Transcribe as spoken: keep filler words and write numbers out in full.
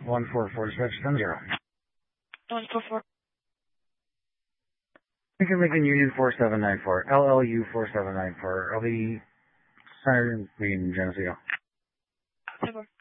one four four, dispatch ten zero. one four four. Lincoln Lincoln Union four seven nine four, L L U four seven nine four. I'll be Siren Queen Geneseo. ten four.